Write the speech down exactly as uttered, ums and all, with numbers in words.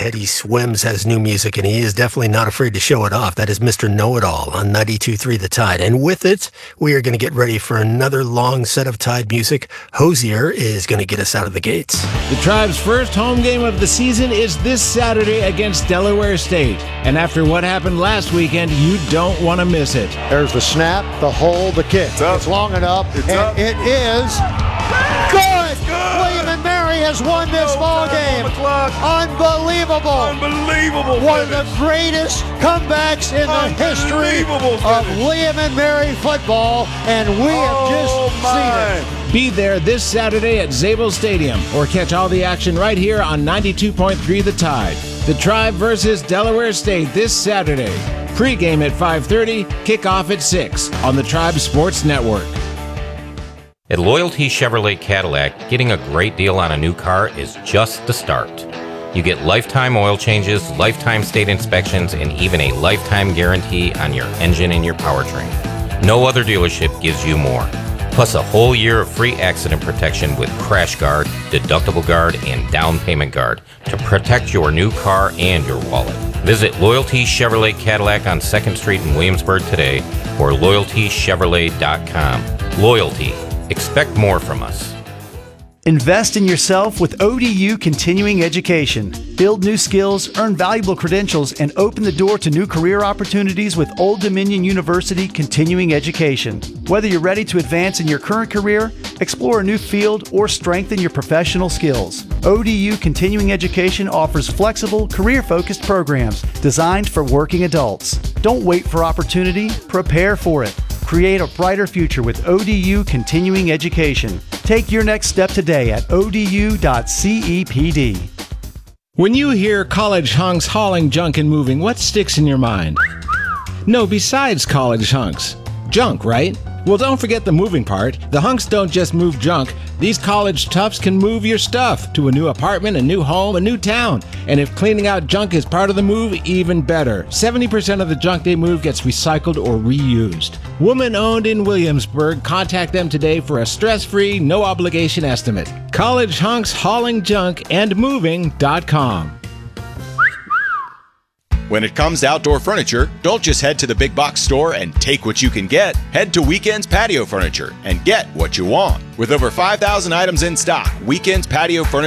Teddy Swims has new music, and he is definitely not afraid to show it off. That is Mister Know-It-All on ninety-two point three The Tide. And with it, we are going to get ready for another long set of Tide music. Hosier is going to get us out of the gates. The Tribe's first home game of the season is this Saturday against Delaware State. And after what happened last weekend, you don't want to miss it. There's the snap, the hold, the kick. It's, it's long enough, it's and up. it is good. good. William and Mary has won this no ball game. Unbelievable. Unbelievable. One finish. of the greatest comebacks in the history finish. of William and Mary football, and we oh, have just my. seen it. Be there this Saturday at Zabel Stadium, or catch all the action right here on ninety-two point three The Tide. The Tribe versus Delaware State this Saturday. Pre-game at five thirty, kickoff at six on the Tribe Sports Network. At Loyalty Chevrolet Cadillac, getting a great deal on a new car is just the start. You get lifetime oil changes, lifetime state inspections, and even a lifetime guarantee on your engine and your powertrain. No other dealership gives you more. Plus a whole year of free accident protection with Crash Guard, Deductible Guard, and Down Payment Guard to protect your new car and your wallet. Visit Loyalty Chevrolet Cadillac on second Street in Williamsburg today or loyalty chevrolet dot com. Loyalty. Expect more from us. Invest in yourself with O D U Continuing Education. Build new skills, earn valuable credentials, and open the door to new career opportunities with Old Dominion University Continuing Education. Whether you're ready to advance in your current career, explore a new field, or strengthen your professional skills, O D U Continuing Education offers flexible, career-focused programs designed for working adults. Don't wait for opportunity, prepare for it. Create a brighter future with O D U Continuing Education. Take your next step today at O D U dot C E P D. When you hear college hunks hauling junk and moving, what sticks in your mind? No, besides college hunks. Junk, right? Well, don't forget the moving part. The hunks don't just move junk. These college toughs can move your stuff to a new apartment, a new home, a new town. And if cleaning out junk is part of the move, even better. seventy percent of the junk they move gets recycled or reused. Woman-owned in Williamsburg. Contact them today for a stress-free, no-obligation estimate. college hunks hauling junk and moving dot com. When it comes to outdoor furniture, don't just head to the big box store and take what you can get. Head to Weekends Patio Furniture and get what you want. With over five thousand items in stock, Weekends Patio Furniture